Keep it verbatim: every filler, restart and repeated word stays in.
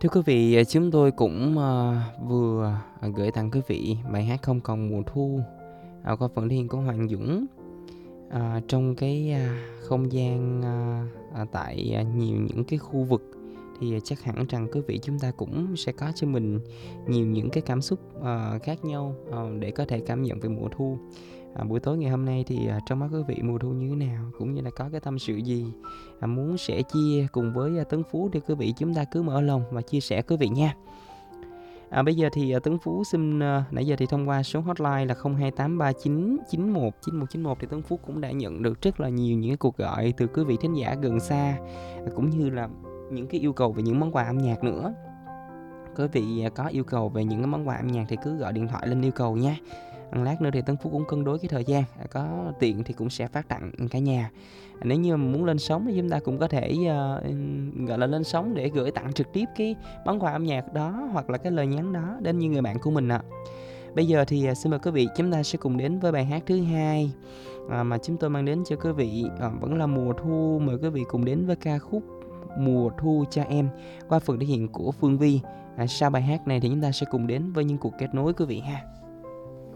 Thưa quý vị, à, chúng tôi cũng, ờ, vừa, à, gửi tặng quý vị bài hát "Không còn mùa thu", à, qua phần thể hiện của Hoàng Dũng. À, trong cái, a, không gian, a, à, tại, à, nhiều những cái khu vực thì chắc hẳn rằng quý vị chúng ta cũng sẽ có cho mình nhiều những cái cảm xúc, ờ, khác nhau, ờ, để có thể cảm nhận về mùa thu. À, buổi tối ngày hôm nay thì, à, trong mắt quý vị mùa thu như thế nào? Cũng như là có cái tâm sự gì, à, muốn sẻ chia cùng với, a, Tấn Phú thì quý vị chúng ta cứ mở lòng và chia sẻ quý vị nha. À, bây giờ thì, à, Tấn Phú xin, ơ nãy giờ thì thông qua số hotline là không hai tám ba chín chín một chín một chín một thì Tấn Phú cũng đã nhận được rất là nhiều những cái cuộc gọi từ quý vị thính giả gần xa, à, cũng như là những cái yêu cầu về những món quà âm nhạc nữa. Quý vị, à, có yêu cầu về những cái món quà âm nhạc thì cứ gọi điện thoại lên yêu cầu nha. Ừm, lát nữa thì Tấn Phú cũng cân đối cái thời gian, à, có tiện thì cũng sẽ phát tặng, cả nhà. À, nếu như mà muốn lên sóng thì chúng ta cũng có thể, ờ, ừm, gọi là, lên sóng để gửi tặng trực tiếp cái món quà âm nhạc đó hoặc là cái lời nhắn đó đến những người bạn của mình ạ. Bây giờ thì, à, xin mời quý vị chúng ta sẽ cùng đến với bài hát thứ hai, à, mà chúng tôi mang đến cho quý vị, ờ, vẫn là mùa thu. Mời quý vị cùng đến với ca khúc "Mùa thu cho em" qua phần thể hiện của Phương Vy. À, sau bài hát này thì chúng ta sẽ cùng đến với những cuộc kết nối quý vị ha.